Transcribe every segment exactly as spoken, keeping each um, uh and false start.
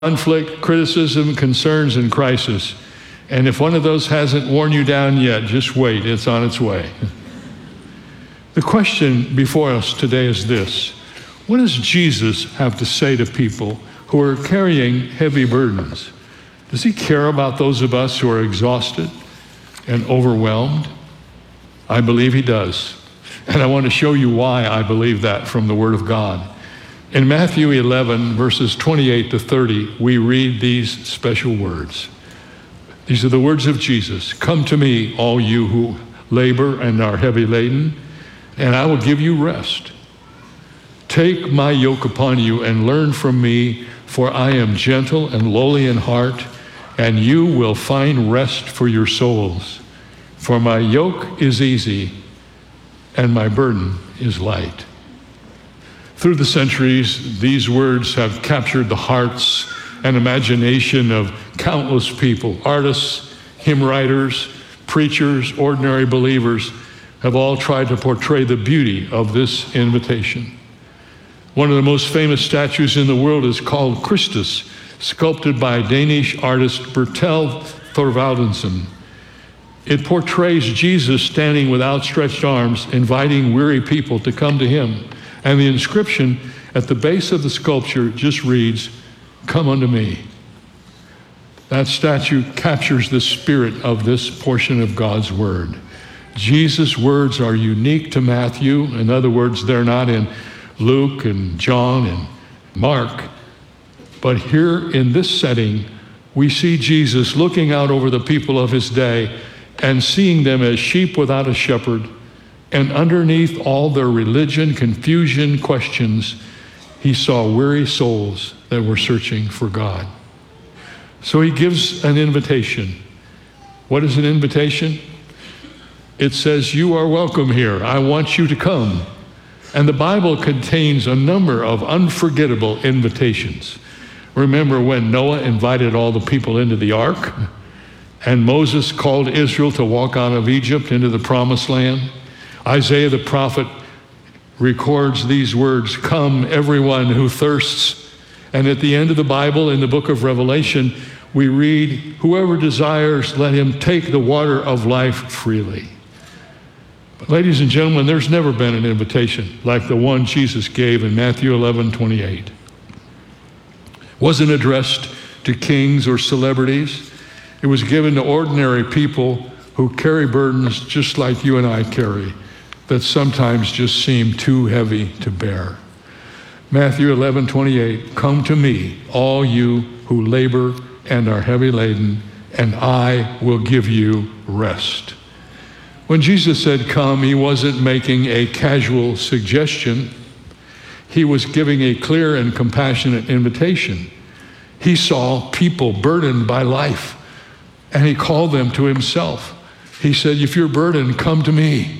conflict, criticism, concerns, and crisis. And if one of those hasn't worn you down yet, just wait, it's on its way. The question before us today is this: what does Jesus have to say to people who are carrying heavy burdens? Does he care about those of us who are exhausted and overwhelmed? I believe he does. And I want to show you why I believe that from the Word of God. In Matthew eleven, verses twenty-eight to thirty, we read these special words. These are the words of Jesus. "Come to me, all you who labor and are heavy laden, and I will give you rest. Take my yoke upon you and learn from me, for I am gentle and lowly in heart, and you will find rest for your souls. For my yoke is easy and my burden is light." Through the centuries, these words have captured the hearts and imagination of countless people. Artists, hymn writers, preachers, ordinary believers have all tried to portray the beauty of this invitation. One of the most famous statues in the world is called Christus, sculpted by Danish artist Bertel Thorvaldsen. It portrays Jesus standing with outstretched arms, inviting weary people to come to him. And the inscription at the base of the sculpture just reads, "Come unto me." That statue captures the spirit of this portion of God's word. Jesus' words are unique to Matthew. In other words, they're not in Luke and John and Mark. But here in this setting, we see Jesus looking out over the people of his day and seeing them as sheep without a shepherd. And underneath all their religion, confusion, questions, he saw weary souls that were searching for God. So he gives an invitation. What is an invitation? It says, you are welcome here. I want you to come. And the Bible contains a number of unforgettable invitations. Remember when Noah invited all the people into the ark, and Moses called Israel to walk out of Egypt into the promised land? Isaiah the prophet records these words, "Come, everyone who thirsts." And at the end of the Bible, in the book of Revelation, we read, "Whoever desires, let him take the water of life freely." But ladies and gentlemen, there's never been an invitation like the one Jesus gave in Matthew eleven twenty-eight. It wasn't addressed to kings or celebrities. It was given to ordinary people who carry burdens just like you and I carry, that sometimes just seem too heavy to bear. Matthew eleven twenty-eight, "Come to me, all you who labor and are heavy laden, and I will give you rest." When Jesus said come, he wasn't making a casual suggestion. He was giving a clear and compassionate invitation. He saw people burdened by life, and he called them to himself. He said, if you're burdened, come to me.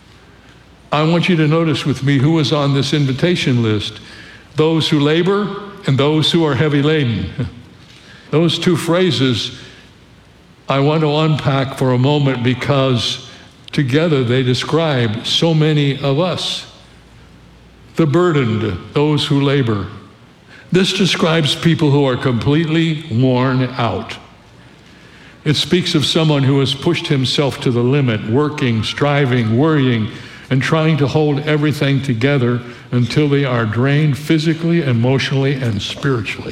I want you to notice with me who was on this invitation list: those who labor and those who are heavy laden. Those two phrases I want to unpack for a moment, because together they describe so many of us. The burdened, those who labor. This describes people who are completely worn out. It speaks of someone who has pushed himself to the limit, working, striving, worrying, and trying to hold everything together until they are drained physically, emotionally, and spiritually.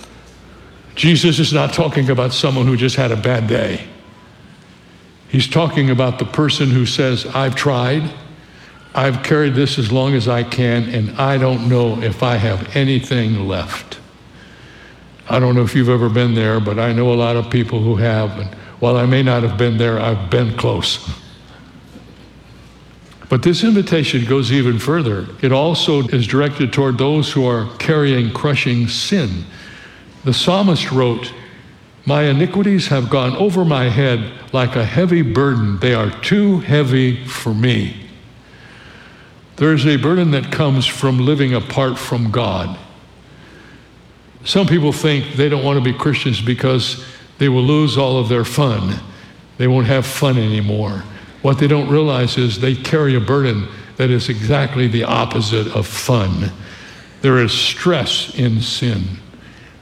Jesus is not talking about someone who just had a bad day. He's talking about the person who says, I've tried, I've carried this as long as I can, and I don't know if I have anything left. I don't know if you've ever been there, but I know a lot of people who have, and while I may not have been there, I've been close. But this invitation goes even further. It also is directed toward those who are carrying crushing sin. The psalmist wrote, my iniquities have gone over my head like a heavy burden. They are too heavy for me. There's a burden that comes from living apart from God. Some people think they don't want to be Christians because they will lose all of their fun. They won't have fun anymore. What they don't realize is they carry a burden that is exactly the opposite of fun. There is stress in sin.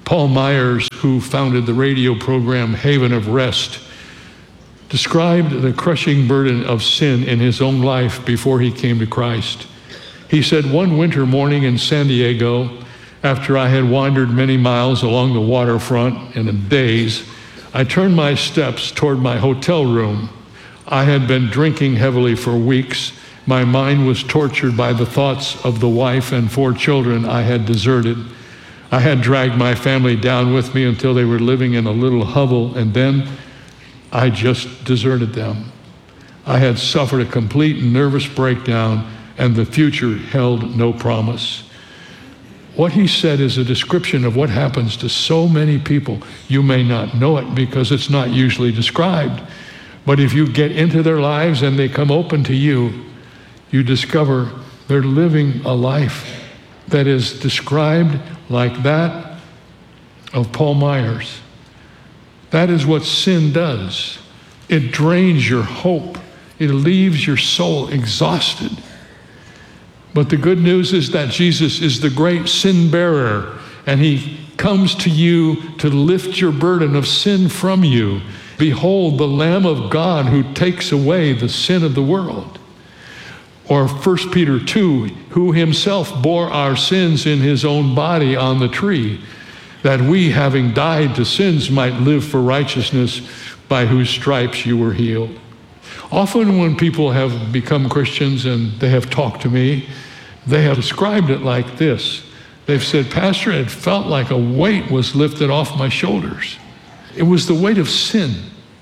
Paul Myers, who founded the radio program Haven of Rest, described the crushing burden of sin in his own life before he came to Christ. He said, one winter morning in San Diego, after I had wandered many miles along the waterfront in a daze, I turned my steps toward my hotel room. I had been drinking heavily for weeks. My mind was tortured by the thoughts of the wife and four children I had deserted. I had dragged my family down with me until they were living in a little hovel, and then I just deserted them. I had suffered a complete nervous breakdown, and the future held no promise. What he said is a description of what happens to so many people. You may not know it because it's not usually described, but if you get into their lives and they come open to you, you discover they're living a life that is described like that of Paul Myers. That is what sin does. It drains your hope. It leaves your soul exhausted. But the good news is that Jesus is the great sin bearer, and he comes to you to lift your burden of sin from you. Behold, the Lamb of God who takes away the sin of the world. Or First Peter two, who himself bore our sins in his own body on the tree, that we, having died to sins, might live for righteousness, by whose stripes you were healed. Often when people have become Christians and they have talked to me, they have described it like this. They've said, Pastor, it felt like a weight was lifted off my shoulders. It was the weight of sin.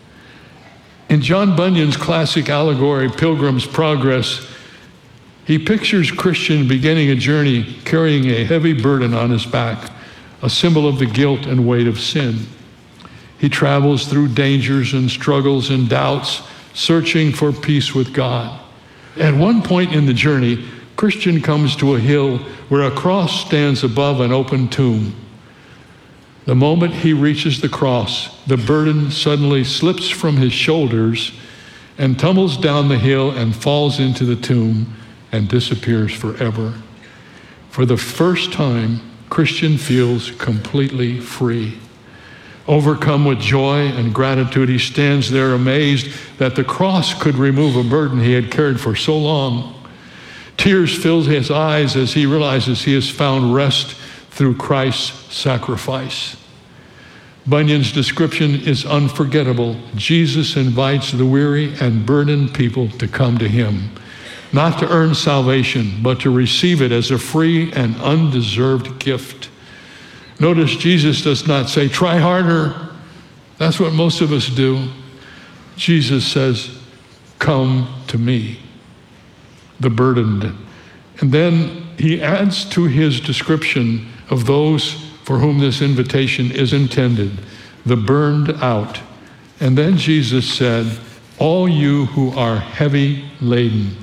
In John Bunyan's classic allegory, Pilgrim's Progress, he pictures Christian beginning a journey carrying a heavy burden on his back, a symbol of the guilt and weight of sin. He travels through dangers and struggles and doubts, searching for peace with God. At one point in the journey, Christian comes to a hill where a cross stands above an open tomb. The moment he reaches the cross, the burden suddenly slips from his shoulders and tumbles down the hill and falls into the tomb and disappears forever. For the first time, Christian feels completely free. Overcome with joy and gratitude, he stands there amazed that the cross could remove a burden he had carried for so long. Tears fill his eyes as he realizes he has found rest through Christ's sacrifice. Bunyan's description is unforgettable. Jesus invites the weary and burdened people to come to him, not to earn salvation, but to receive it as a free and undeserved gift. Notice Jesus does not say, try harder. That's what most of us do. Jesus says, come to me, the burdened. And then he adds to his description of those for whom this invitation is intended, the burned out. And then Jesus said, all you who are heavy laden.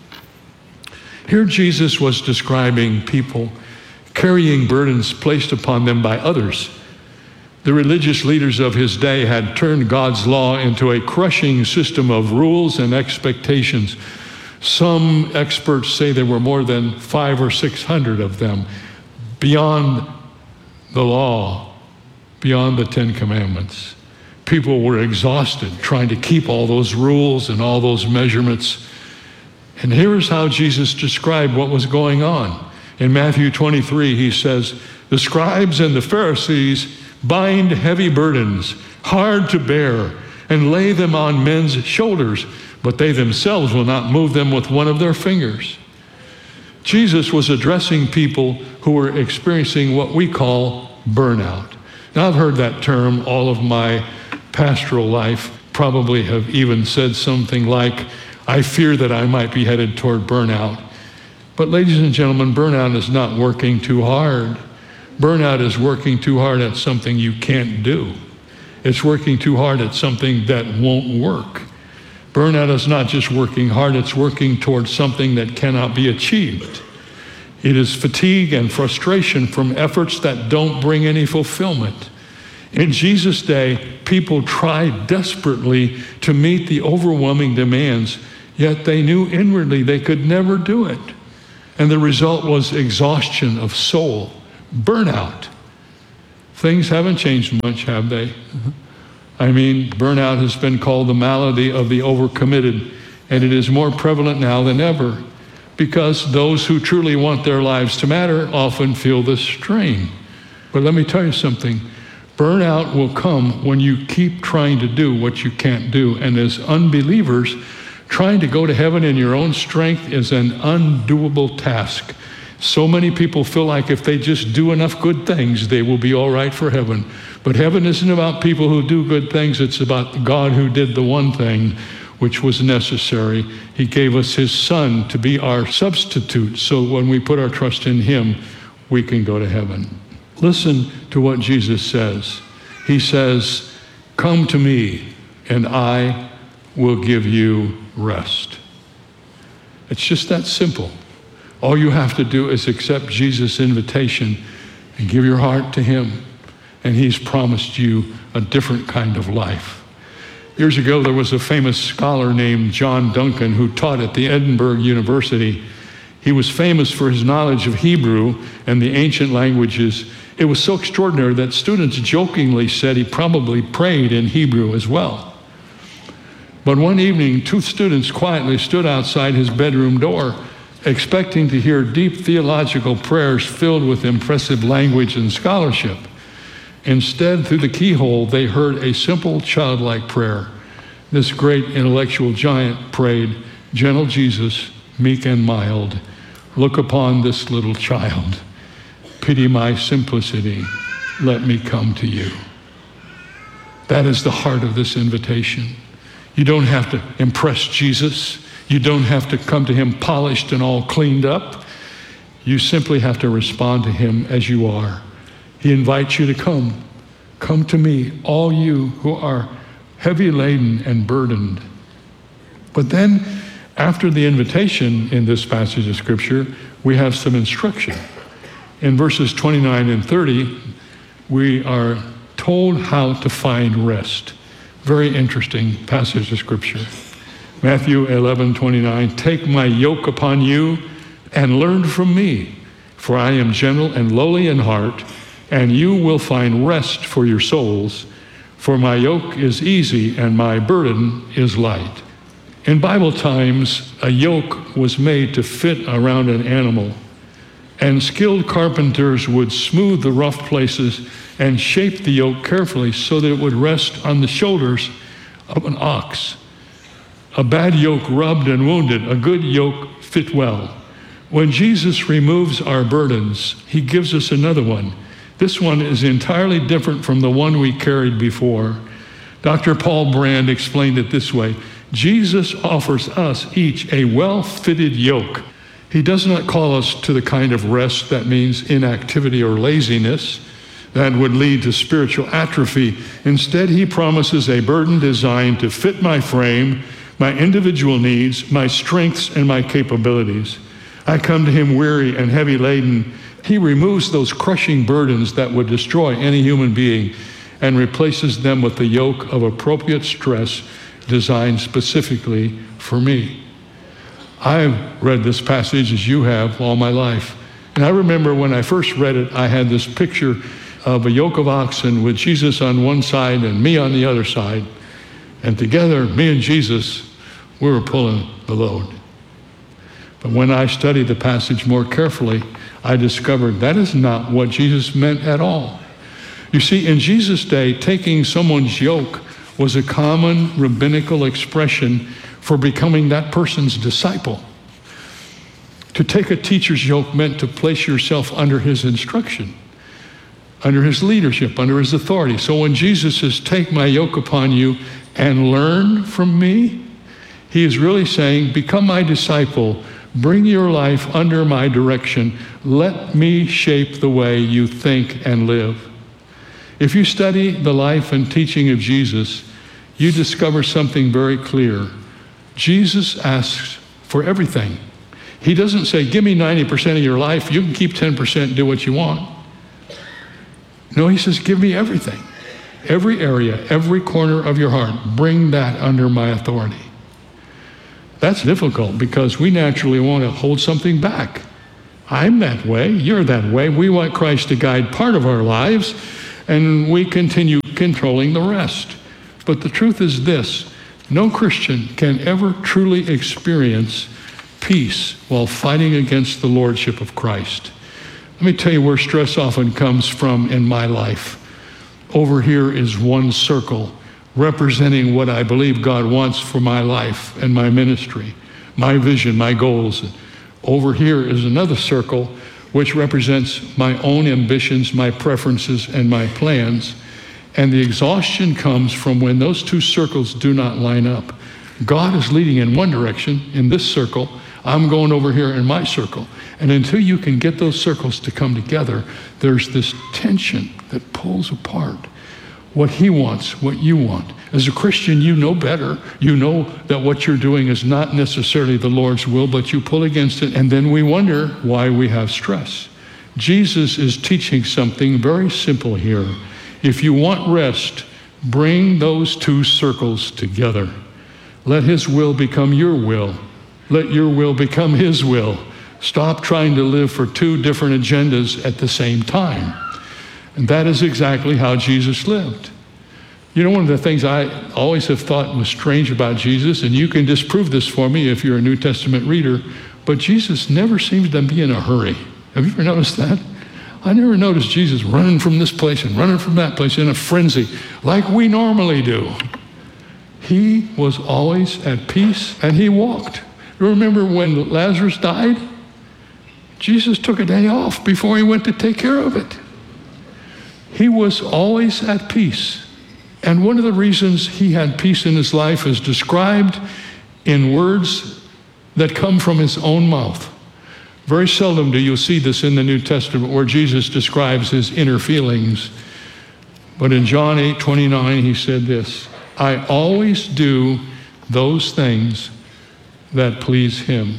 Here Jesus was describing people carrying burdens placed upon them by others. The religious leaders of his day had turned God's law into a crushing system of rules and expectations. Some experts say there were more than five or six hundred of them, beyond the law, beyond the Ten Commandments. People were exhausted trying to keep all those rules and all those measurements. And here's how Jesus described what was going on. In Matthew twenty-three, he says, the scribes and the Pharisees bind heavy burdens, hard to bear, and lay them on men's shoulders, but they themselves will not move them with one of their fingers. Jesus was addressing people who were experiencing what we call burnout. Now, I've heard that term all of my pastoral life, probably have even said something like, I fear that I might be headed toward burnout. But ladies and gentlemen, burnout is not working too hard. Burnout is working too hard at something you can't do. It's working too hard at something that won't work. Burnout is not just working hard, it's working towards something that cannot be achieved. It is fatigue and frustration from efforts that don't bring any fulfillment. In Jesus' day, people tried desperately to meet the overwhelming demands, yet they knew inwardly they could never do it. And the result was exhaustion of soul, burnout. Things haven't changed much, have they? I mean, burnout has been called the malady of the overcommitted, and it is more prevalent now than ever because those who truly want their lives to matter often feel this strain. But let me tell you something. Burnout will come when you keep trying to do what you can't do. And as unbelievers, trying to go to heaven in your own strength is an undoable task. So many people feel like if they just do enough good things, they will be all right for heaven. But heaven isn't about people who do good things. It's about God who did the one thing which was necessary. He gave us his son to be our substitute. So when we put our trust in him, we can go to heaven. Listen to what Jesus says. He says, "Come to me, and I will give you rest." It's just that simple. All you have to do is accept Jesus' invitation and give your heart to him, and he's promised you a different kind of life. Years ago, there was a famous scholar named John Duncan who taught at the Edinburgh University. He was famous for his knowledge of Hebrew and the ancient languages. It was so extraordinary that students jokingly said he probably prayed in Hebrew as well. But one evening, two students quietly stood outside his bedroom door, expecting to hear deep theological prayers filled with impressive language and scholarship. Instead, through the keyhole, they heard a simple childlike prayer. This great intellectual giant prayed, "Gentle Jesus, meek and mild, look upon this little child. Pity my simplicity. Let me come to you." That is the heart of this invitation. You don't have to impress Jesus. You don't have to come to him polished and all cleaned up. You simply have to respond to him as you are. He invites you to come. Come to me, all you who are heavy laden and burdened. But then, after the invitation in this passage of Scripture, we have some instruction. In verses twenty-nine and thirty, we are told how to find rest. Very interesting passage of Scripture. Matthew eleven twenty-nine, "Take my yoke upon you and learn from me, for I am gentle and lowly in heart, and you will find rest for your souls, for my yoke is easy and my burden is light." In Bible times, a yoke was made to fit around an animal, and skilled carpenters would smooth the rough places and shape the yoke carefully so that it would rest on the shoulders of an ox. A bad yoke rubbed and wounded, a good yoke fit well. When Jesus removes our burdens, he gives us another one. This one is entirely different from the one we carried before. Doctor Paul Brand explained it this way: Jesus offers us each a well-fitted yoke. He does not call us to the kind of rest that means inactivity or laziness that would lead to spiritual atrophy. Instead, he promises a burden designed to fit my frame, my individual needs, my strengths, and my capabilities. I come to him weary and heavy laden. He removes those crushing burdens that would destroy any human being and replaces them with the yoke of appropriate stress designed specifically for me. I've read this passage as you have all my life. And I remember when I first read it, I had this picture of a yoke of oxen with Jesus on one side and me on the other side. And together, me and Jesus, we were pulling the load. But when I studied the passage more carefully, I discovered that is not what Jesus meant at all. You see, in Jesus' day, taking someone's yoke was a common rabbinical expression for becoming that person's disciple. To take a teacher's yoke meant to place yourself under his instruction, under his leadership, under his authority. So when Jesus says, "Take my yoke upon you and learn from me," he is really saying, become my disciple, bring your life under my direction, let me shape the way you think and live. If you study the life and teaching of Jesus, you discover something very clear. Jesus asks for everything. He doesn't say, give me ninety percent of your life, you can keep ten percent and do what you want. No, he says, give me everything. Every area, every corner of your heart, bring that under my authority. That's difficult because we naturally want to hold something back. I'm that way, you're that way. We want Christ to guide part of our lives, and we continue controlling the rest. But the truth is this: no Christian can ever truly experience peace while fighting against the lordship of Christ. Let me tell you where stress often comes from in my life. Over here is one circle representing what I believe God wants for my life and my ministry, my vision, my goals. Over here is another circle which represents my own ambitions, my preferences, and my plans. And the exhaustion comes from when those two circles do not line up. God is leading in one direction, in this circle. I'm going over here in my circle. And until you can get those circles to come together, there's this tension that pulls apart what he wants, what you want. As a Christian, you know better. You know that what you're doing is not necessarily the Lord's will, but you pull against it, and then we wonder why we have stress. Jesus is teaching something very simple here. If you want rest, bring those two circles together. Let his will become your will. Let your will become his will. Stop trying to live for two different agendas at the same time. And that is exactly how Jesus lived. You know, one of the things I always have thought was strange about Jesus, and you can disprove this for me if you're a New Testament reader, but Jesus never seems to be in a hurry. Have you ever noticed that? I never noticed Jesus running from this place and running from that place in a frenzy like we normally do. He was always at peace, and he walked. You remember when Lazarus died? Jesus took a day off before he went to take care of it. He was always at peace. And one of the reasons he had peace in his life is described in words that come from his own mouth. Very seldom do you see this in the New Testament where Jesus describes his inner feelings. But in John eight twenty-nine, he said this: I always do those things that please him.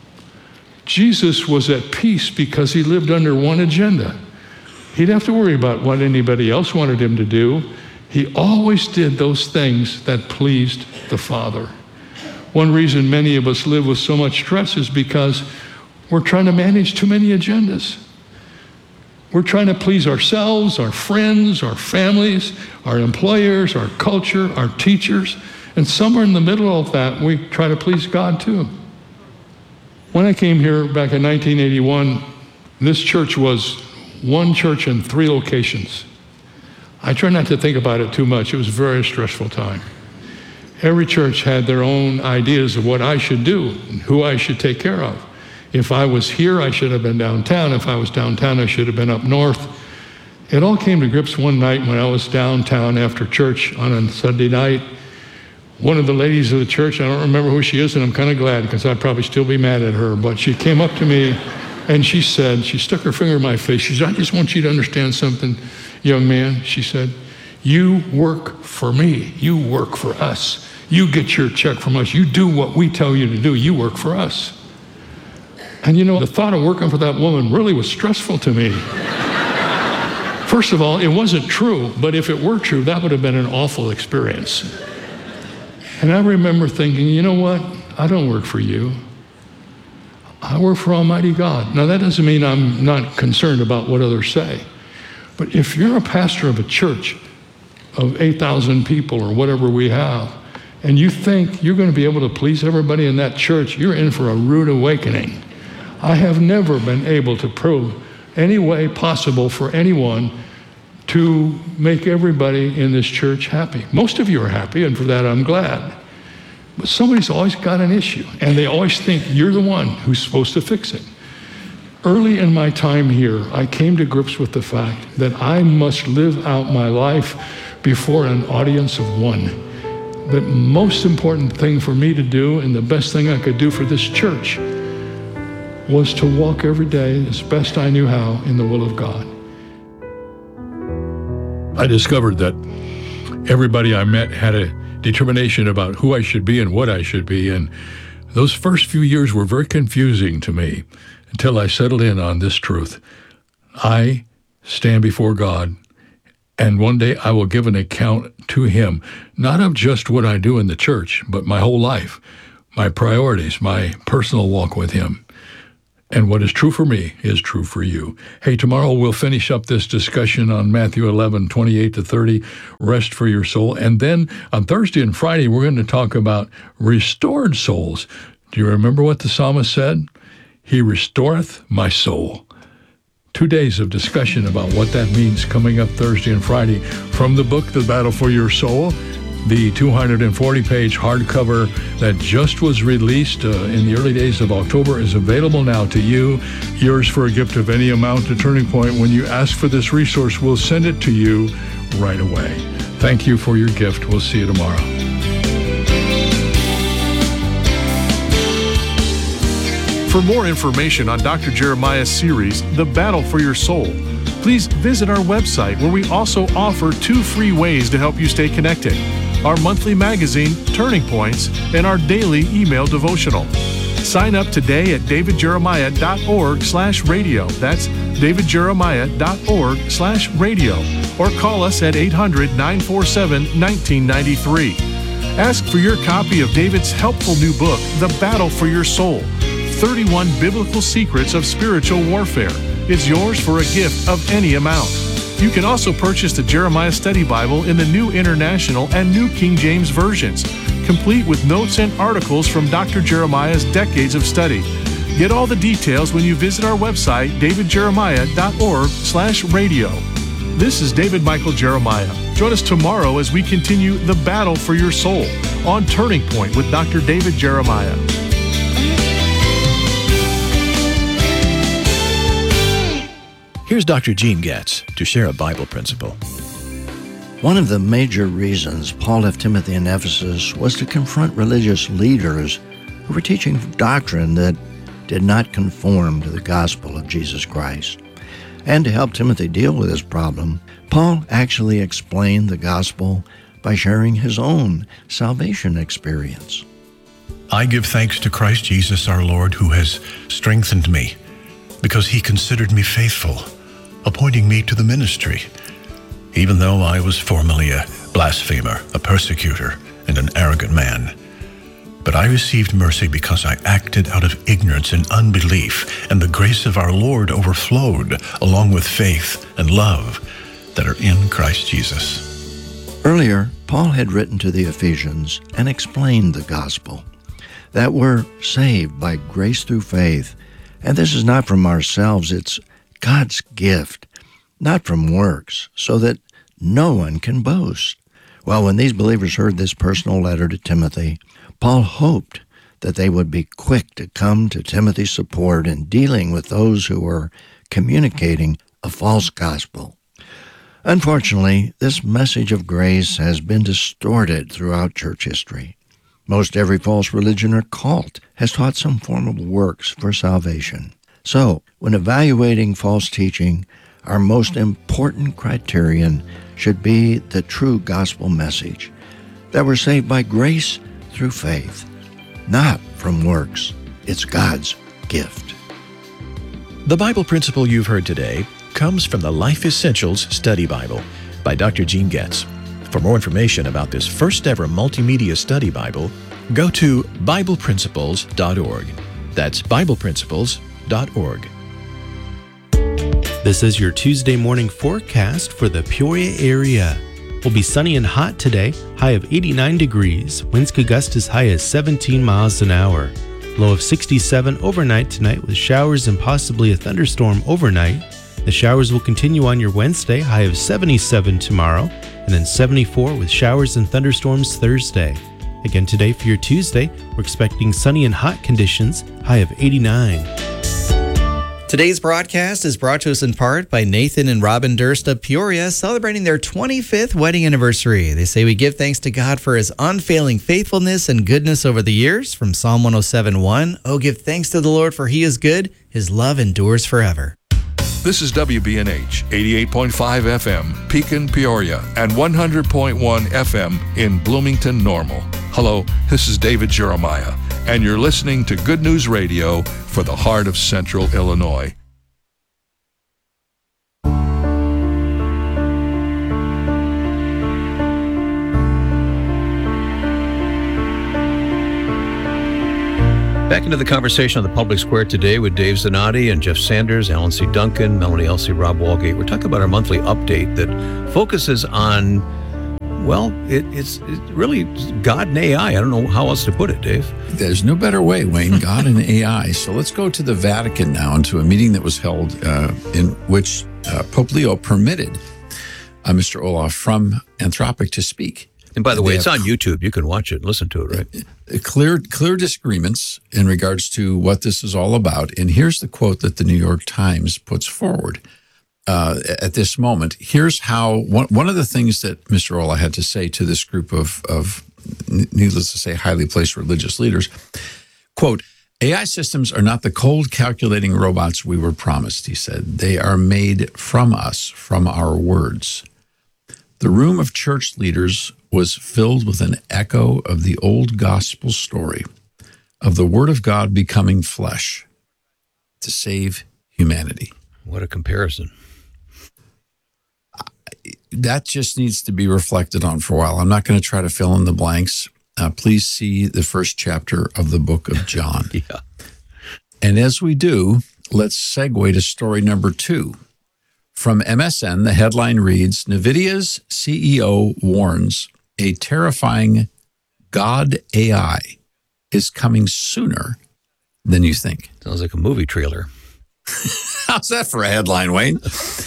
Jesus was at peace because he lived under one agenda. He didn't have to worry about what anybody else wanted him to do. He always did those things that pleased the Father. One reason many of us live with so much stress is because we're trying to manage too many agendas. We're trying to please ourselves, our friends, our families, our employers, our culture, our teachers, and somewhere in the middle of that, we try to please God too. When I came here back in nineteen eighty-one, this church was one church in three locations. I try not to think about it too much. It was a very stressful time. Every church had their own ideas of what I should do and who I should take care of. If I was here, I should have been downtown. If I was downtown, I should have been up north. It all came to grips one night when I was downtown after church on a Sunday night. One of the ladies of the church, I don't remember who she is, and I'm kind of glad because I'd probably still be mad at her, but she came up to me and she said, she stuck her finger in my face. She said, I just want you to understand something, young man. She said, you work for me. You work for us. You get your check from us. You do what we tell you to do. You work for us. And you know, the thought of working for that woman really was stressful to me. First of all, it wasn't true, but if it were true, that would have been an awful experience. And I remember thinking, you know what? I don't work for you. I work for Almighty God. Now, that doesn't mean I'm not concerned about what others say. But if you're a pastor of a church of eight thousand people or whatever we have, and you think you're going to be able to please everybody in that church, you're in for a rude awakening. I have never been able to prove any way possible for anyone to make everybody in this church happy. Most of you are happy, and for that I'm glad. But somebody's always got an issue, and they always think you're the one who's supposed to fix it. Early in my time here, I came to grips with the fact that I must live out my life before an audience of one. The most important thing for me to do, and the best thing I could do for this church, was to walk every day as best I knew how in the will of God. I discovered that everybody I met had a determination about who I should be and what I should be, and those first few years were very confusing to me until I settled in on this truth. I stand before God, and one day I will give an account to him, not of just what I do in the church, but my whole life, my priorities, my personal walk with him. And what is true for me is true for you. Hey, tomorrow we'll finish up this discussion on Matthew eleven, twenty-eight to thirty, rest for your soul. And then on Thursday and Friday, we're going to talk about restored souls. Do you remember what the psalmist said? He restoreth my soul. Two days of discussion about what that means coming up Thursday and Friday from the book, The Battle for Your Soul. The two hundred forty page hardcover that just was released uh, in the early days of October is available now to you. Yours for a gift of any amount to Turning Point. When you ask for this resource, we'll send it to you right away. Thank you for your gift. We'll see you tomorrow. For more information on Doctor Jeremiah's series, The Battle for Your Soul, please visit our website, where we also offer two free ways to help you stay connected: our monthly magazine, Turning Points, and our daily email devotional. Sign up today at davidjeremiah.org slash radio. That's davidjeremiah.org slash radio. Or call us at eight hundred, nine four seven, one nine nine three. Ask for your copy of David's helpful new book, The Battle for Your Soul, thirty-one Biblical Secrets of Spiritual Warfare. It's yours for a gift of any amount. You can also purchase the Jeremiah Study Bible in the New International and New King James versions, complete with notes and articles from Doctor Jeremiah's decades of study. Get all the details when you visit our website, davidjeremiah.org slash radio. This is David Michael Jeremiah. Join us tomorrow as we continue the battle for your soul on Turning Point with Doctor David Jeremiah. Here's Doctor Gene Getz to share a Bible principle. One of the major reasons Paul left Timothy in Ephesus was to confront religious leaders who were teaching doctrine that did not conform to the gospel of Jesus Christ. And to help Timothy deal with this problem, Paul actually explained the gospel by sharing his own salvation experience. I give thanks to Christ Jesus our Lord, who has strengthened me, because he considered me faithful, appointing me to the ministry, even though I was formerly a blasphemer, a persecutor, and an arrogant man. But I received mercy because I acted out of ignorance and unbelief, and the grace of our Lord overflowed, along with faith and love that are in Christ Jesus. Earlier, Paul had written to the Ephesians and explained the gospel, that we're saved by grace through faith. And this is not from ourselves, it's God's gift, not from works, so that no one can boast. Well, when these believers heard this personal letter to Timothy, Paul hoped that they would be quick to come to Timothy's support in dealing with those who were communicating a false gospel. Unfortunately, this message of grace has been distorted throughout church history. Most every false religion or cult has taught some form of works for salvation. So, when evaluating false teaching, our most important criterion should be the true gospel message, that we're saved by grace through faith, not from works. It's God's gift. The Bible principle you've heard today comes from the Life Essentials Study Bible by Doctor Gene Getz. For more information about this first-ever multimedia study Bible, go to bible principles dot org. That's bible principles dot org. This is your Tuesday morning forecast for the Peoria area. Will be sunny and hot today, high of eighty-nine degrees, winds could gust as high as seventeen miles an hour. Low of sixty-seven overnight tonight with showers and possibly a thunderstorm overnight. The showers will continue on your Wednesday, high of seventy-seven tomorrow, and then seventy-four with showers and thunderstorms Thursday. Again today for your Tuesday, we're expecting sunny and hot conditions, high of eighty-nine. Today's broadcast is brought to us in part by Nathan and Robin Durst of Peoria, celebrating their twenty-fifth wedding anniversary. They say we give thanks to God for his unfailing faithfulness and goodness over the years. From Psalm one oh seven one, oh, give thanks to the Lord, for he is good. His love endures forever. This is W B N H, eighty-eight point five F M, Pekin, Peoria, and one hundred point one F M in Bloomington, Normal. Hello, this is David Jeremiah, and you're listening to Good News Radio for the heart of Central Illinois. Back into the conversation on the Public Square today with Dave Zanotti and Jeff Sanders, Alan C. Duncan, Melanie Elsey, Rob Walgate. We're talking about our monthly update that focuses on, well, it, it's, it's really God and A I. I don't know how else to put it, Dave. There's no better way, Wayne, God and A I. So let's go to the Vatican now and to a meeting that was held uh, in which uh, Pope Leo permitted uh, Mister Olaf from Anthropic to speak. And by the way, They it's have on YouTube. You can watch it and listen to it, right? Clear, clear disagreements in regards to what this is all about. And here's the quote that the New York Times puts forward uh, at this moment. Here's how one, one of the things that Mister Ola had to say to this group of, of, needless to say, highly placed religious leaders, quote, A I systems are not the cold calculating robots we were promised, he said. They are made from us, from our words. The room of church leaders was filled with an echo of the old gospel story of the Word of God becoming flesh to save humanity. What a comparison. That just needs to be reflected on for a while. I'm not going to try to fill in the blanks. Uh, please see the first chapter of the book of John. Yeah. And as we do, let's segue to story number two. From M S N, the headline reads, NVIDIA's C E O warns a terrifying God A I is coming sooner than you think. Sounds like a movie trailer. How's that for a headline, Wayne?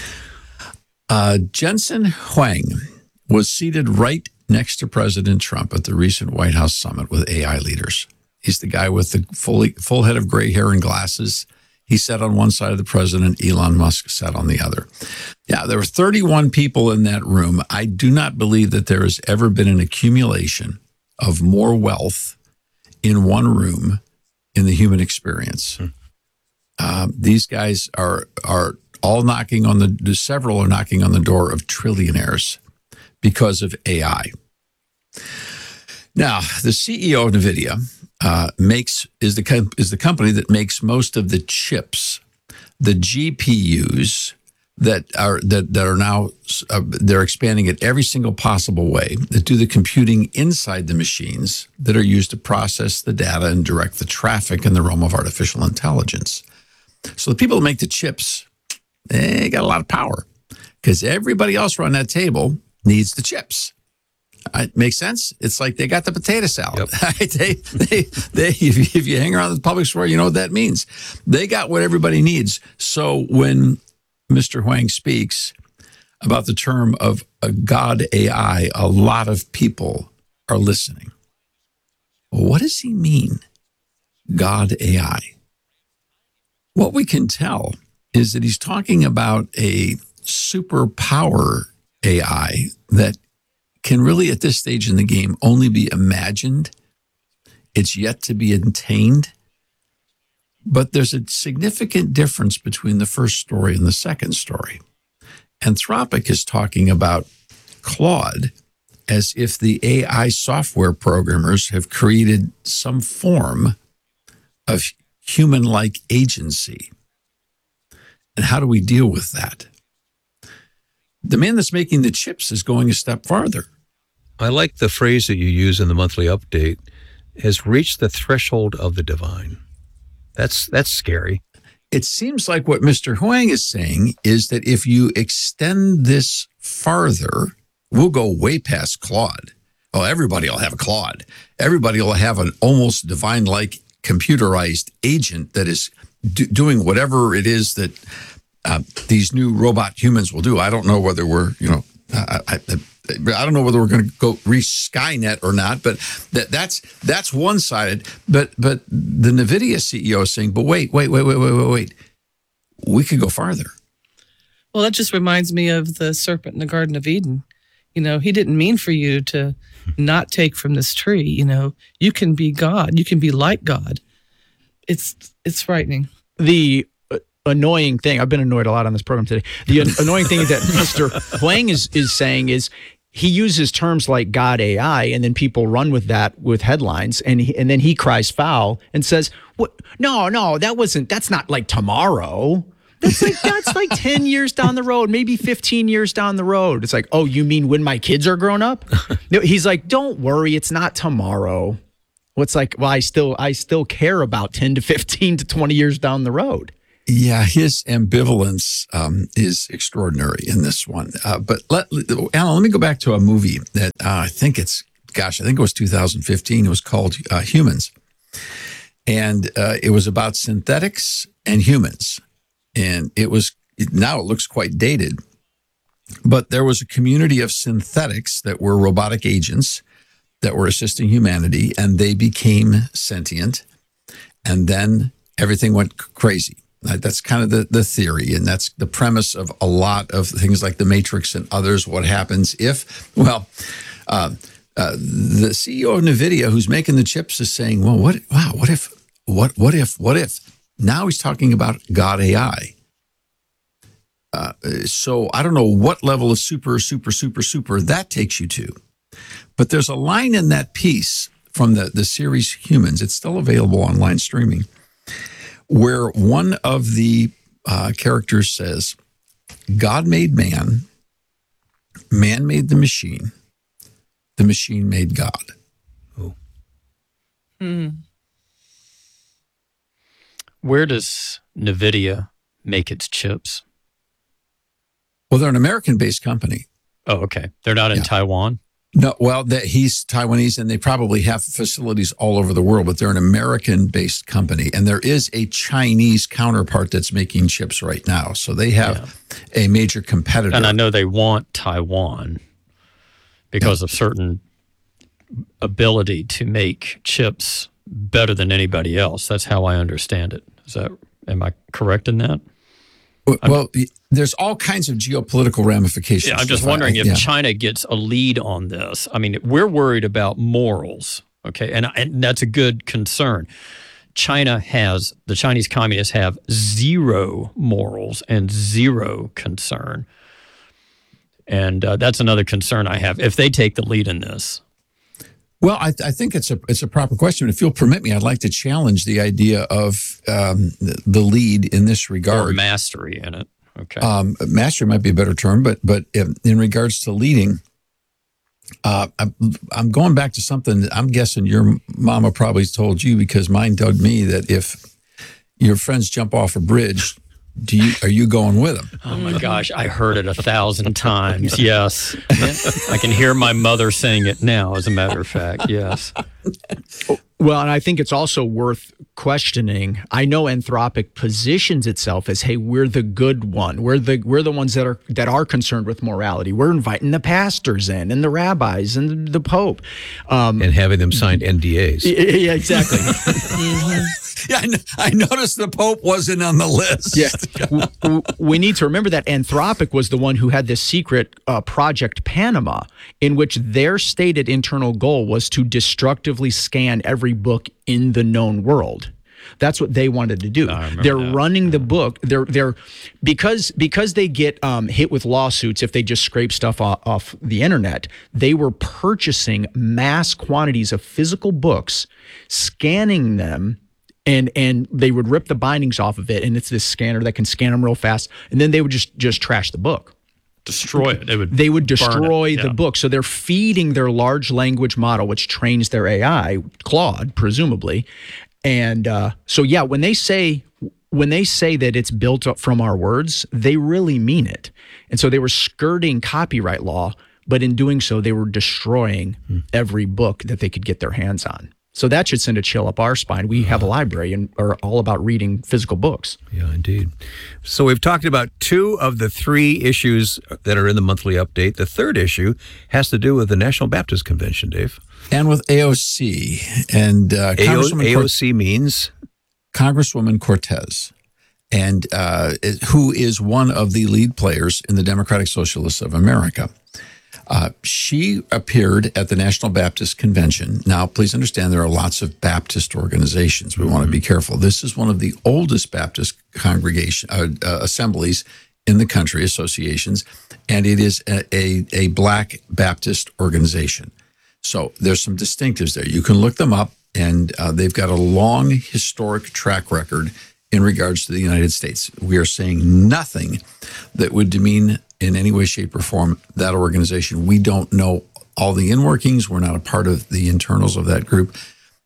Uh, Jensen Huang was seated right next to President Trump at the recent White House summit with A I leaders. He's the guy with the fully, full head of gray hair and glasses. He sat on one side of the president. Elon Musk sat on the other. Yeah, there were thirty-one people in that room. I do not believe that there has ever been an accumulation of more wealth in one room in the human experience. Hmm. Uh, these guys are are all knocking on the, several are knocking on the door of trillionaires because of A I. Now, the C E O of NVIDIA uh, makes is the is the company that makes most of the chips, the G P Us that are that that are now uh, they're expanding it every single possible way that do the computing inside the machines that are used to process the data and direct the traffic in the realm of artificial intelligence. So the people that make the chips, they got a lot of power because everybody else around that table needs the chips. It makes sense. It's like they got the potato salad. Yep. they, they, they, if, if you hang around the public square, you know what that means. They got what everybody needs. So when Mister Huang speaks about the term of a God A I, a lot of people are listening. Well, what does he mean, God A I? What we can tell is that he's talking about a superpower A I that can really, at this stage in the game, only be imagined. It's yet to be attained. But there's a significant difference between the first story and the second story. Anthropic is talking about Claude as if the A I software programmers have created some form of human-like agency. And how do we deal with that? The man that's making the chips is going a step farther. I like the phrase that you use in the monthly update, has reached the threshold of the divine. That's that's scary. It seems like what Mister Huang is saying is that if you extend this farther, we'll go way past Claude. Oh, everybody will have a Claude. Everybody will have an almost divine-like computerized agent that is do- doing whatever it is that uh, these new robot humans will do. I don't know whether we're, you know, I, I, I don't know whether we're going to go reach Skynet or not, but that, that's that's one-sided. But but the NVIDIA C E O is saying, but wait, wait, wait, wait, wait, wait, wait. We could go farther. Well, that just reminds me of the serpent in the Garden of Eden. You know, he didn't mean for you to not take from this tree. You know, you can be God. You can be like God. It's it's frightening. The uh, annoying thing, I've been annoyed a lot on this program today. The an- annoying thing that Mister Huang is, is saying is he uses terms like God A I, and then people run with that with headlines, and he, and then he cries foul and says, "What? No, no, that wasn't. That's not like tomorrow. That's like that's like ten years down the road, maybe fifteen years down the road." It's like, oh, you mean when my kids are grown up? No, he's like, don't worry, it's not tomorrow. What's like, well, I still I still care about ten to fifteen to twenty years down the road. Yeah, his ambivalence um, is extraordinary in this one. Uh, but let, Alan, let me go back to a movie that uh, I think it's, gosh, I think it was two thousand fifteen. It was called uh, Humans. And uh, it was about synthetics and humans. And it was, now it looks quite dated. But there was a community of synthetics that were robotic agents that were assisting humanity, and they became sentient. And then everything went crazy. That's kind of the, the theory, and that's the premise of a lot of things like The Matrix and others. What happens if, well, uh, uh, the C E O of NVIDIA, who's making the chips, is saying, well, what, wow, what if, what, what if, what if? Now he's talking about God A I. Uh, so I don't know what level of super, super, super, super that takes you to. But there's a line in that piece from the, the series Humans. It's still available online streaming, where one of the uh, characters says, God made man, man made the machine, the machine made God. Oh. Hmm. Where does NVIDIA make its chips? Well, they're an American-based company. Oh, okay. They're not in Yeah. Taiwan? No, well, that he's Taiwanese, and they probably have facilities all over the world, but they're an American-based company, and there is a Chinese counterpart that's making chips right now. So they have a major competitor. And I know they want Taiwan because of certain ability to make chips better than anybody else. That's how I understand it. Is that, am I correct in that? Well, well, there's all kinds of geopolitical ramifications. Yeah, I'm just If I- wondering if yeah. China gets a lead on this. I mean, we're worried about morals, okay, and, and that's a good concern. China has, the Chinese communists have zero morals and zero concern. And uh, that's another concern I have, if they take the lead in this. Well, I, I think it's a it's a proper question. If you'll permit me, I'd like to challenge the idea of um, the, the lead in this regard. Or mastery in it. Okay. Um, mastery might be a better term, but but in, in regards to leading, uh, I'm, I'm going back to something that I'm guessing your mama probably told you, because mine told me that if your friends jump off a bridge, do you are you going with them? Oh my gosh, I heard it a thousand times. Yes. I can hear my mother saying it now, as a matter of fact. Yes. Well, and I think it's also worth questioning. I know Anthropic positions itself as, hey, we're the good one. We're the we're the ones that are that are concerned with morality. We're inviting the pastors in and the rabbis and the Pope. Um, and having them sign N D As. Yeah, exactly. Yeah, I, I noticed the Pope wasn't on the list. Yeah. We need to remember that Anthropic was the one who had this secret uh, Project Panama, in which their stated internal goal was to destructively scan every book in the known world. That's what they wanted to do. They're that. running the book. They're they're because because they get um, hit with lawsuits if they just scrape stuff off, off the internet. They were purchasing mass quantities of physical books, scanning them. And and they would rip the bindings off of it, and it's this scanner that can scan them real fast. And then they would just just trash the book, destroy it. They would they would burn destroy it. the Yeah. book. So they're feeding their large language model, which trains their A I, Claude, presumably. And uh, so yeah, when they say when they say that it's built up from our words, they really mean it. And so they were skirting copyright law, but in doing so, they were destroying Hmm. every book that they could get their hands on. So that should send a chill up our spine. We have a library and are all about reading physical books. Yeah, indeed. So we've talked about two of the three issues that are in the monthly update. The third issue has to do with the National Baptist Convention, Dave. And with A O C. And uh, A O- Congresswoman A O C means? Congresswoman Cortez, and uh, who is one of the lead players in the Democratic Socialists of America. Uh, she appeared at the National Baptist Convention. Now, please understand there are lots of Baptist organizations. We mm-hmm. want to be careful. This is one of the oldest Baptist congregation uh, uh, assemblies in the country, associations, and it is a, a, a Black Baptist organization. So there's some distinctives there. You can look them up, and uh, they've got a long historic track record in regards to the United States. We are saying nothing that would demean in any way, shape, or form that organization. We don't know all the in-workings. We're not a part of the internals of that group.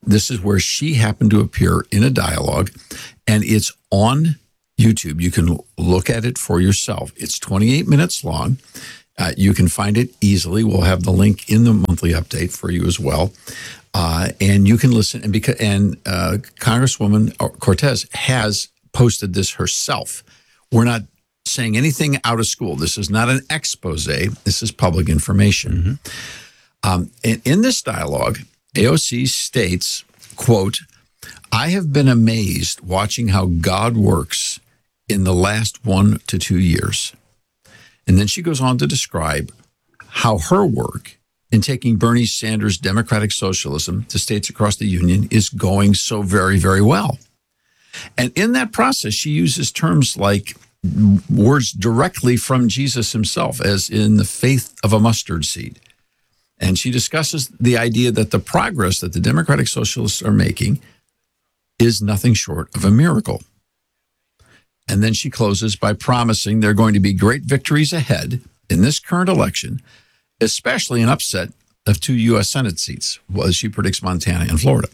this is where she happened to appear in a dialogue, and it's on YouTube. You can look at it for yourself. It's twenty-eight minutes long. Uh, you can find it easily. We'll have the link in the monthly update for you as well. Uh, and you can listen. And because and uh, Congresswoman Cortez has posted this herself. We're not saying anything out of school. This is not an expose. This is public information. Mm-hmm. Um, and in this dialogue, A O C states, quote, "I have been amazed watching how God works in the last one to two years." And then she goes on to describe how her work in taking Bernie Sanders' democratic socialism to states across the union is going so very, very well. And in that process, she uses terms like words directly from Jesus himself, as in the faith of a mustard seed. And she discusses the idea that the progress that the democratic socialists are making is nothing short of a miracle. And then she closes by promising there are going to be great victories ahead in this current election, especially an upset of two U S Senate seats, well, as she predicts Montana and Florida.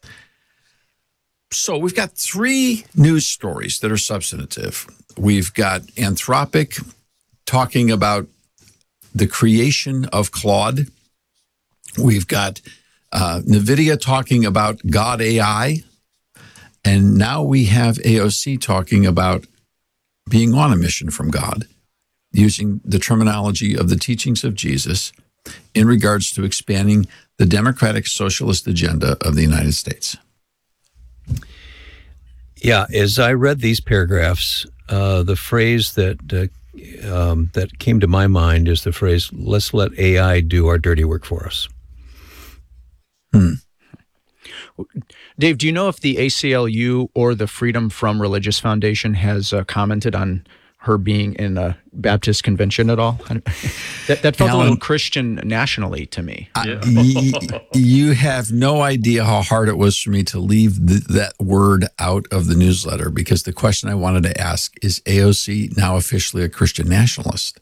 So we've got three news stories that are substantive. We've got Anthropic talking about the creation of Claude. We've got uh, NVIDIA talking about God A I. And now we have A O C talking about being on a mission from God, using the terminology of the teachings of Jesus in regards to expanding the democratic socialist agenda of the United States. Yeah, as I read these paragraphs, uh, the phrase that uh, um, that came to my mind is the phrase, "Let's let A I do our dirty work for us." Hmm. Dave, do you know if the A C L U or the Freedom From Religious Foundation has uh, commented on her being in a Baptist convention at all? that, that felt Alan, a little Christian nationally to me. I, y- you have no idea how hard it was for me to leave th- that word out of the newsletter, because the question I wanted to ask is, A O C now officially a Christian nationalist?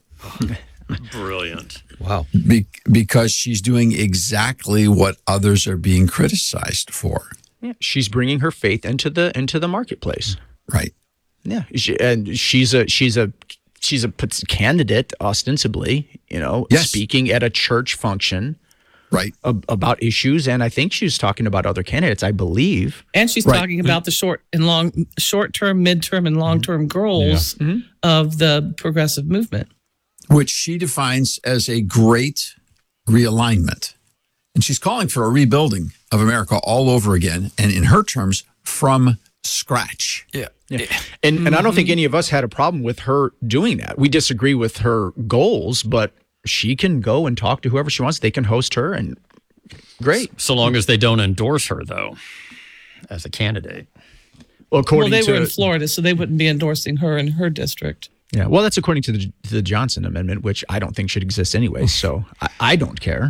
Brilliant. Wow. Be- because she's doing exactly what others are being criticized for. Yeah, she's bringing her faith into the into the marketplace. Right. Yeah, she, and she's a she's a she's a candidate ostensibly, you know, yes. speaking at a church function, right, ab- about issues, and I think she's talking about other candidates, I believe, and she's right. talking about the short and long, short term, midterm, and long term goals yeah. mm-hmm. of the progressive movement, which she defines as a great realignment. And she's calling for a rebuilding of America all over again, and in her terms, from scratch. Yeah. yeah. And mm-hmm. and I don't think any of us had a problem with her doing that. We disagree with her goals, but she can go and talk to whoever she wants. They can host her, and great. So long as they don't endorse her, though, as a candidate. Well, according well they to, were in Florida, so they wouldn't be endorsing her in her district. Yeah, well, that's according to the, to the Johnson Amendment, which I don't think should exist anyway, so I, I don't care.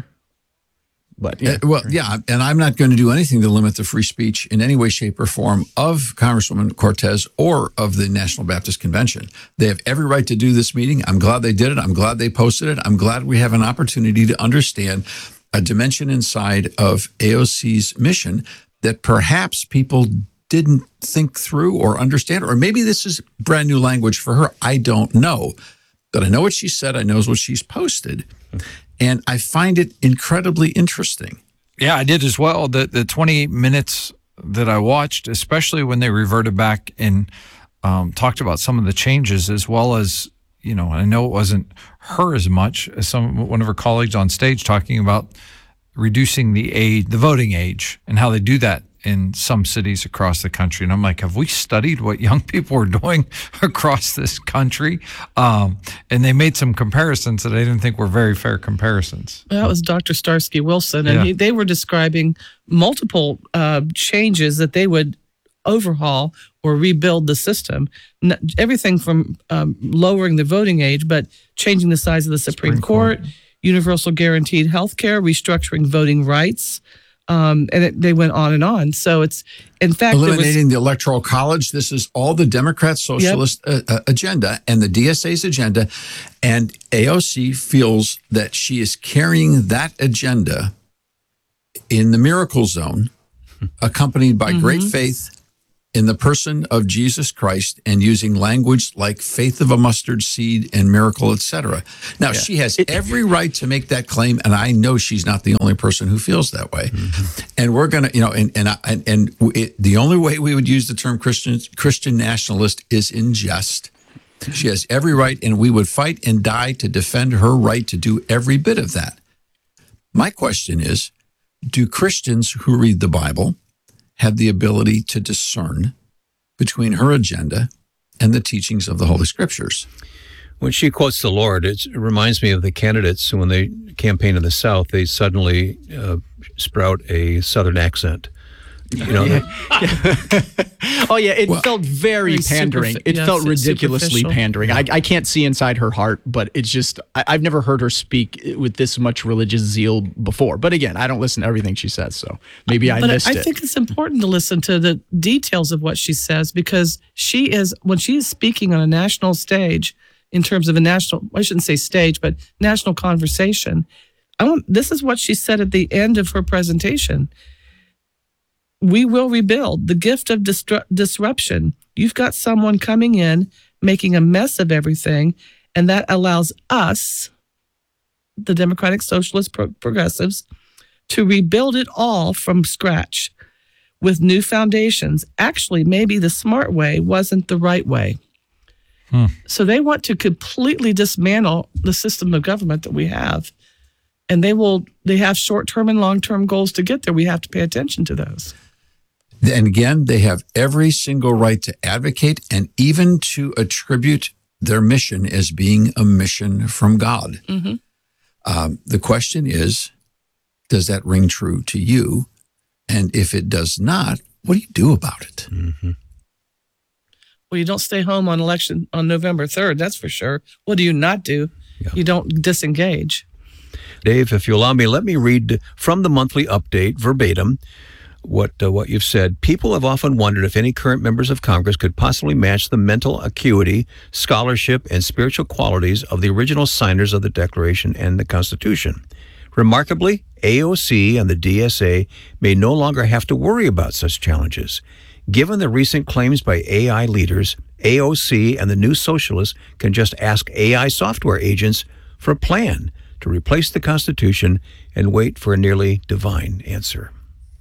But yeah. Uh, well, yeah, and I'm not going to do anything to limit the free speech in any way, shape, or form of Congresswoman Cortez or of the National Baptist Convention. They have every right to do this meeting. I'm glad they did it. I'm glad they posted it. I'm glad we have an opportunity to understand a dimension inside of A O C's mission that perhaps people didn't think through or understand, or maybe this is brand new language for her. I don't know. But I know what she said. I know what she's posted. And I find it incredibly interesting. Yeah, I did as well. The the twenty-eight minutes that I watched, especially when they reverted back and um, talked about some of the changes, as well as, you know, I know it wasn't her as much as some one of her colleagues on stage talking about reducing the age, the voting age, and how they do that in some cities across the country. And I'm like, have we studied what young people are doing across this country? Um, and they made some comparisons that I didn't think were very fair comparisons. That was Doctor Starsky Wilson, and Yeah. he, they were describing multiple uh, changes that they would overhaul or rebuild the system. N- everything from um, lowering the voting age, but changing the size of the Supreme, Supreme Court, Court. universal guaranteed health care, restructuring voting rights. Um, and it, they went on and on. So it's, in fact, Eliminating there was, the Electoral College. This is all the Democrat Socialist Yep. uh, uh, agenda and the D S A's agenda. And A O C feels that she is carrying that agenda in the miracle zone accompanied by mm-hmm. great faith in the person of Jesus Christ and using language like faith of a mustard seed and miracle, et cetera. Now, yeah. she has it, every right to make that claim, and I know she's not the only person who feels that way. Mm-hmm. And we're going to, you know, and and and, and it, the only way we would use the term Christian Christian nationalist is in jest. She has every right, and we would fight and die to defend her right to do every bit of that. My question is, do Christians who read the Bible have the ability to discern between her agenda and the teachings of the Holy Scriptures? When she quotes the Lord, it reminds me of the candidates when they campaign in the South, they suddenly uh, sprout a Southern accent. You know, yeah. oh yeah, it well, felt very, very pandering. Superfi- it yes, felt ridiculously pandering. I, I can't see inside her heart, but it's just I, I've never heard her speak with this much religious zeal before. But again, I don't listen to everything she says, so maybe I but missed I, it. I think it's important to listen to the details of what she says, because she is when she is speaking on a national stage, in terms of a national, I shouldn't say stage, but national conversation. I want, this is what she said at the end of her presentation. We will rebuild the gift of distru- disruption. You've got someone coming in, making a mess of everything, and that allows us, the Democratic Socialist pro- Progressives, to rebuild it all from scratch with new foundations. Actually, maybe the smart way wasn't the right way. Hmm. So they want to completely dismantle the system of government that we have. And they will. They have short-term and long-term goals to get there. We have to pay attention to those. And again, they have every single right to advocate and even to attribute their mission as being a mission from God. Mm-hmm. Um, the question is, does that ring true to you? And if it does not, what do you do about it? Mm-hmm. Well, you don't stay home on election on November third, that's for sure. What do you not do? Yeah. You don't disengage. Dave, if you allow me, let me read from the monthly update verbatim what uh, what you've said. People have often wondered if any current members of Congress could possibly match the mental acuity, scholarship, and spiritual qualities of the original signers of the Declaration and the Constitution. Remarkably, A O C and the D S A may no longer have to worry about such challenges. Given the recent claims by A I leaders, A O C and the New Socialists can just ask A I software agents for a plan to replace the Constitution and wait for a nearly divine answer.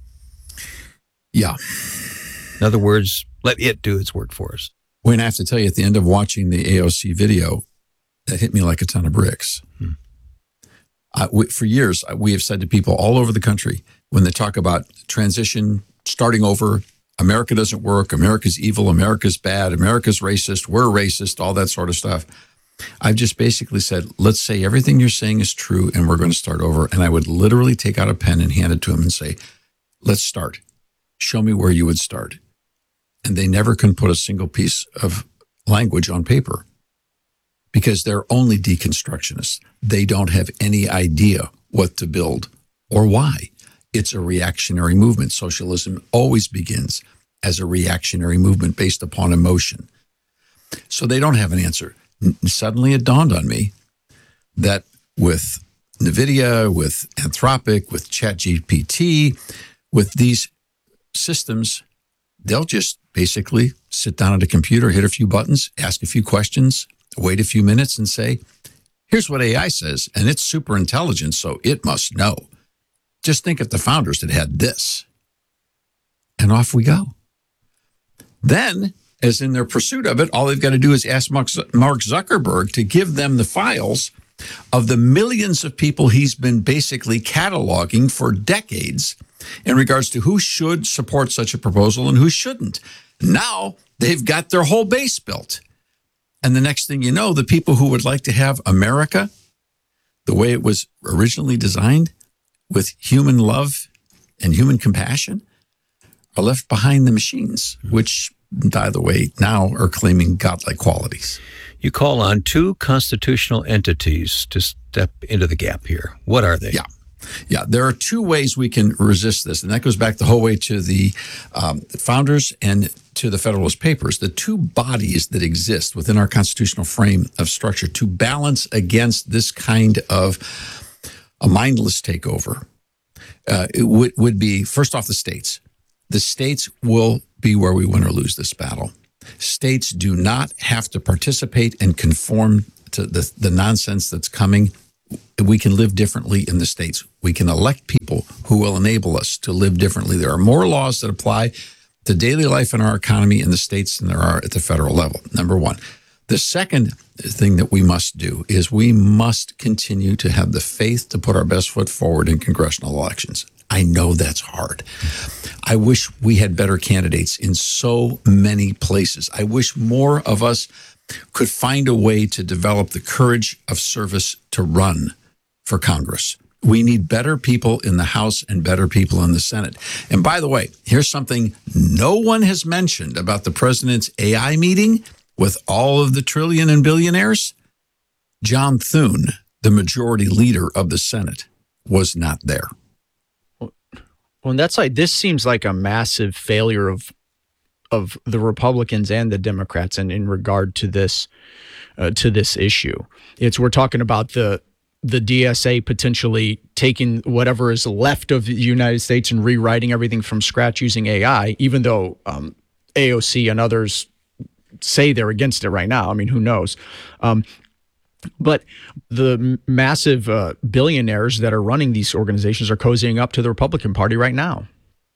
Yeah. In other words, let it do its work for us. Wayne, I have to tell you, at the end of watching the A O C video, that hit me like a ton of bricks. Hmm. Uh, we, for years, we have said to people all over the country, when they talk about transition, starting over, America doesn't work, America's evil, America's bad, America's racist, we're racist, all that sort of stuff. I've just basically said, let's say everything you're saying is true and we're going to start over. And I would literally take out a pen and hand it to him and say, let's start. Show me where you would start. And they never can put a single piece of language on paper because they're only deconstructionists. They don't have any idea what to build or why. It's a reactionary movement. Socialism always begins as a reactionary movement based upon emotion. So they don't have an answer. Suddenly it dawned on me that with NVIDIA, with Anthropic, with ChatGPT, with these systems, they'll just basically sit down at a computer, hit a few buttons, ask a few questions, wait a few minutes and say, here's what A I says, and it's super intelligent, so it must know. Just think if the founders had had this. And off we go. Then, as in their pursuit of it, all they've got to do is ask Mark Zuckerberg to give them the files of the millions of people he's been basically cataloging for decades in regards to who should support such a proposal and who shouldn't. Now they've got their whole base built. And the next thing you know, the people who would like to have America the way it was originally designed, with human love and human compassion, are left behind the machines, which, by the way, now are claiming godlike qualities. You call on two constitutional entities to step into the gap here. What are they? Yeah. Yeah, there are two ways we can resist this, and that goes back the whole way to the um, founders and to the Federalist Papers. The two bodies that exist within our constitutional frame of structure to balance against this kind of a mindless takeover uh, it would, would be, first off, the states. the states will be where we win or lose this battle. States do not have to participate and conform to the, the nonsense that's coming. We can live differently in the states. We can elect people who will enable us to live differently. There are more laws that apply to daily life in our economy in the states than there are at the federal level, number one. The second thing that we must do is we must continue to have the faith to put our best foot forward in congressional elections. I know that's hard. I wish we had better candidates in so many places. I wish more of us could find a way to develop the courage of service to run for Congress. We need better people in the House and better people in the Senate. And by the way, here's something no one has mentioned about the president's A I meeting with all of the trillion and billionaires. John Thune, the majority leader of the Senate, was not there. Well, and that's like, this seems like a massive failure of of the Republicans and the Democrats in, in regard to this uh, to this issue. It's we're talking about the the D S A potentially taking whatever is left of the United States and rewriting everything from scratch using A I, even though um, A O C and others say they're against it right now. I mean, who knows? Um, But the massive uh, billionaires that are running these organizations are cozying up to the Republican Party right now.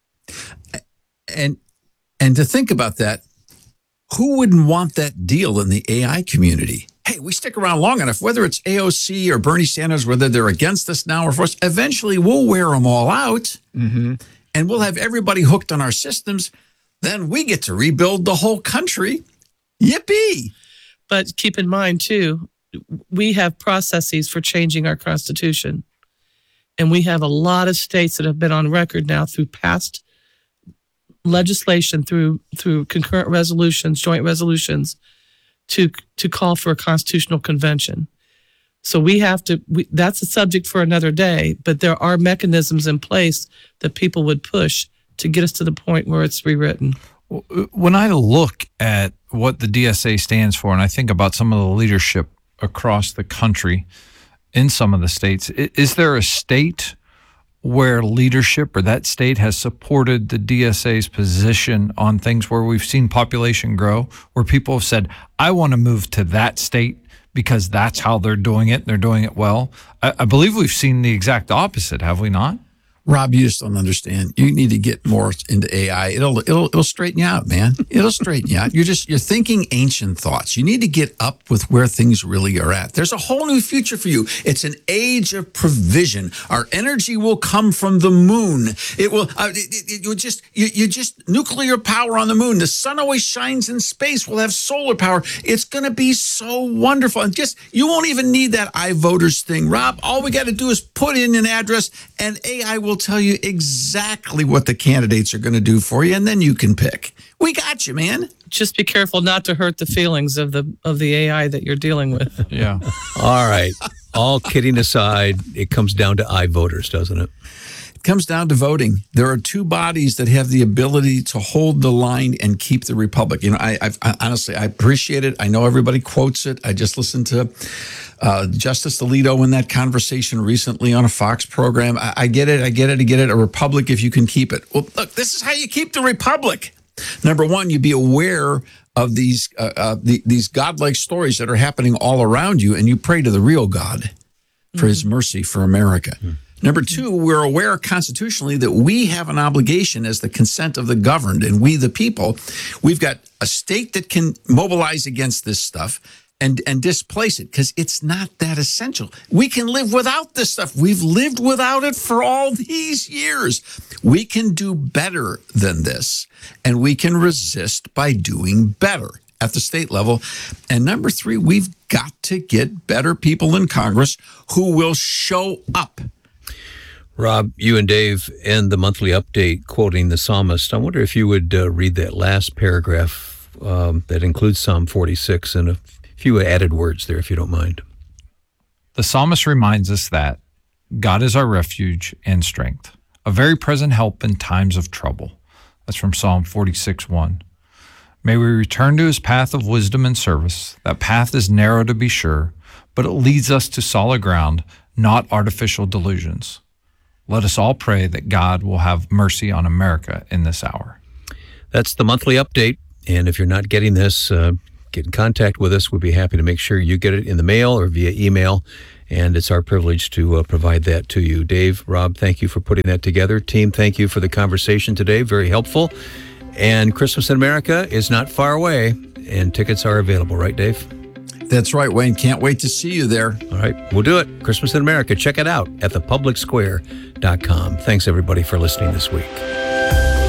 And and to think about that, who wouldn't want that deal in the A I community? Hey, we stick around long enough, whether it's A O C or Bernie Sanders, whether they're against us now or for us, eventually we'll wear them all out, mm-hmm. and we'll have everybody hooked on our systems. Then we get to rebuild the whole country. Yippee! But keep in mind, too, we have processes for changing our Constitution. And we have a lot of states that have been on record now through past legislation, through through concurrent resolutions, joint resolutions, to to call for a constitutional convention. So we have to, we, that's a subject for another day, but there are mechanisms in place that people would push to get us to the point where it's rewritten. When I look at what the D S A stands for, and I think about some of the leadership across the country in some of the states, is there a state where leadership or that state has supported the D S A's position on things where we've seen population grow, where people have said, I want to move to that state because that's how they're doing it and they're doing it well? I, I believe we've seen the exact opposite, have we not? Rob, you just don't understand. You need to get more into A I. It'll it'll it'll straighten you out, man. It'll straighten you out. You're just you're thinking ancient thoughts. You need to get up with where things really are at. There's a whole new future for you. It's an age of provision. Our energy will come from the moon. It will. Uh, it, it, it will just you you just nuclear power on the moon. The sun always shines in space. We'll have solar power. It's going to be so wonderful. And just you won't even need that iVoters thing, Rob. All we got to do is put in an address, and A I will tell you exactly what the candidates are going to do for you, and then you can pick. We got you, man. Just be careful not to hurt the feelings of the of the A I that you're dealing with. Yeah. All right. All kidding aside, it comes down to iVoters, doesn't it? It comes down to voting. There are two bodies that have the ability to hold the line and keep the republic. You know, I, I've, I honestly, I appreciate it. I know everybody quotes it. I just listened to uh, Justice Alito in that conversation recently on a Fox program. I, I get it. I get it. I get it. A republic if you can keep it. Well, look, this is how you keep the republic. Number one, you be aware of these uh, uh, the, these godlike stories that are happening all around you, and you pray to the real God for mm-hmm. his mercy for America. Mm-hmm. Number two, we're aware constitutionally that we have an obligation as the consent of the governed, and we the people. We've got a state that can mobilize against this stuff and, and displace it because it's not that essential. We can live without this stuff. We've lived without it for all these years. We can do better than this, and we can resist by doing better at the state level. And number three, we've got to get better people in Congress who will show up. Rob, you and Dave end the monthly update quoting the psalmist. I wonder if you would uh, read that last paragraph um, that includes Psalm forty-six and a few added words there, if you don't mind. The psalmist reminds us that God is our refuge and strength, a very present help in times of trouble. That's from Psalm forty-six one. May we return to his path of wisdom and service. That path is narrow to be sure, but it leads us to solid ground, not artificial delusions. let us all pray that God will have mercy on America in this hour. That's the monthly update. And if you're not getting this, uh, get in contact with us. We'd be happy to make sure you get it in the mail or via email. And it's our privilege to uh, provide that to you. Dave, Rob, thank you for putting that together. Team, thank you for the conversation today. Very helpful. And Christmas in America is not far away, and tickets are available, right, Dave? That's right, Wayne. Can't wait to see you there. All right, we'll do it. Christmas in America. Check it out at the public square dot com. Thanks, everybody, for listening this week.